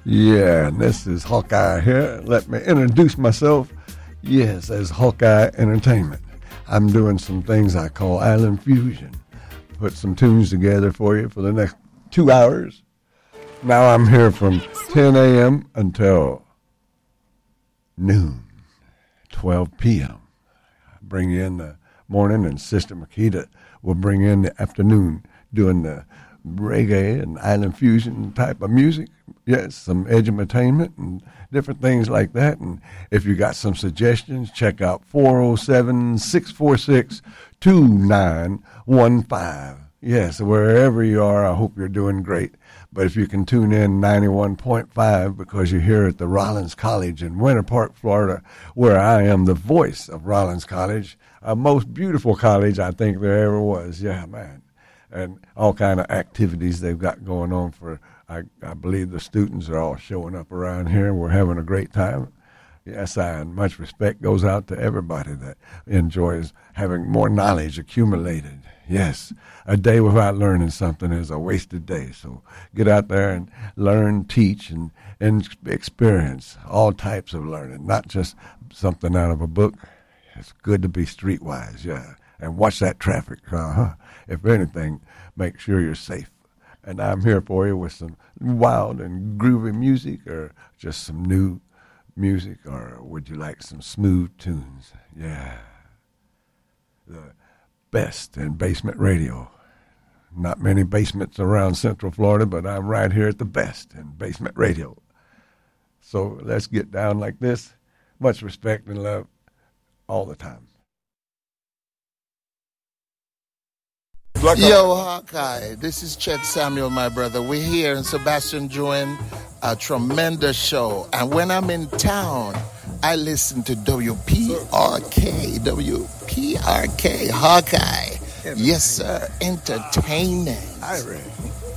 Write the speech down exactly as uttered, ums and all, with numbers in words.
Yeah, and this is Hawkeye here. Let me introduce myself. Yes, as Hawkeye Entertainment. I'm doing some things I call Island Fusion. Put some tunes together for you for the next two hours. Now I'm here from ten a.m. until noon, twelve p.m. Bring you in the morning, and Sister Makita will bring in the afternoon doing the reggae and island fusion type of music. Yes, some edutainment and different things like that. And if you got some suggestions, check out four oh seven, six four six, two nine one five. Yes, wherever you are, I hope you're doing great. But if you can tune in ninety-one point five because you're here at the Rollins College in Winter Park, Florida, where I am the voice of Rollins College, a most beautiful college I think there ever was. Yeah, man. And all kind of activities they've got going on for, I, I believe the students are all showing up around here. We're having a great time. Yes, I, and much respect goes out to everybody that enjoys having more knowledge accumulated. Yes, a day without learning something is a wasted day. So get out there and learn, teach, and, and experience all types of learning, not just something out of a book. It's good to be streetwise, yeah. And watch that traffic. Uh-huh. If anything, make sure you're safe. And I'm here for you with some wild and groovy music, or just some new music, or would you like some smooth tunes? Yeah. The best in basement radio. Not many basements around Central Florida, but I'm right here at the best in basement radio. So let's get down like this. Much respect and love all the time. Yo, Hawkeye, this is Chet Samuel, my brother. We're here in Sebastian doing a tremendous show. And when I'm in town, I listen to W P R K, W P R K, Hawkeye. Yes, sir, entertaining. Irish.